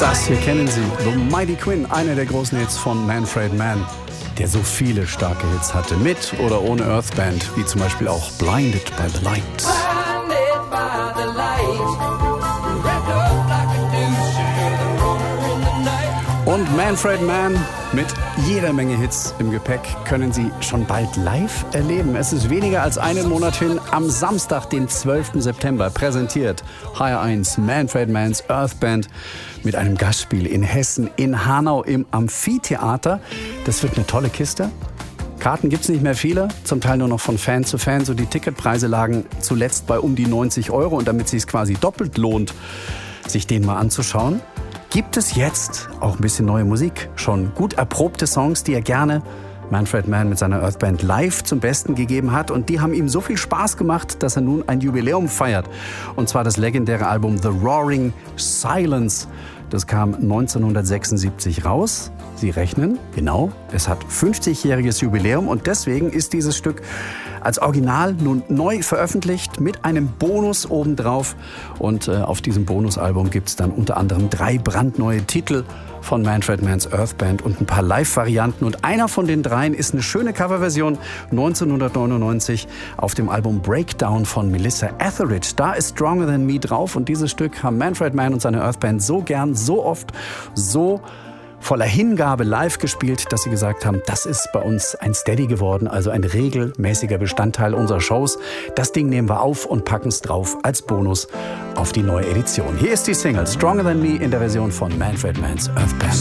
Das hier kennen Sie, The Mighty Quinn, einer der großen Hits von Manfred Mann, der so viele starke Hits hatte, mit oder ohne Earthband, wie zum Beispiel auch Blinded by the Light. Und Manfred Mann mit jeder Menge Hits im Gepäck können Sie schon bald live erleben. Es ist weniger als einen Monat hin. Am Samstag, den 12. September, präsentiert HR1 Manfred Manns Earthband mit einem Gastspiel in Hessen, in Hanau im Amphitheater. Das wird eine tolle Kiste. Karten gibt's nicht mehr viele, zum Teil nur noch von Fan zu Fan. So die Ticketpreise lagen zuletzt bei um die 90 €. Und damit es sich quasi doppelt lohnt, sich den mal anzuschauen, gibt es jetzt auch ein bisschen neue Musik. Schon gut erprobte Songs, die er gerne Manfred Mann mit seiner Earthband live zum Besten gegeben hat. Und die haben ihm so viel Spaß gemacht, dass er nun ein Jubiläum feiert. Und zwar das legendäre Album The Roaring Silence. Das kam 1976 raus. Sie rechnen, genau, es hat 50-jähriges Jubiläum. Und deswegen ist dieses Stück als Original nun neu veröffentlicht mit einem Bonus obendrauf. Und auf diesem Bonusalbum gibt es dann unter anderem 3 brandneue Titel von Manfred Manns Earthband und ein paar Live-Varianten. Und einer von den 3 ist eine schöne Coverversion 1999 auf dem Album Breakdown von Melissa Etheridge. Da ist Stronger Than Me drauf. Und dieses Stück haben Manfred Mann und seine Earthband so gern, so oft, so voller Hingabe live gespielt, dass sie gesagt haben, das ist bei uns ein Steady geworden, also ein regelmäßiger Bestandteil unserer Shows. Das Ding nehmen wir auf und packen es drauf als Bonus auf die neue Edition. Hier ist die Single Stronger Than Me in der Version von Manfred Manns Earthband.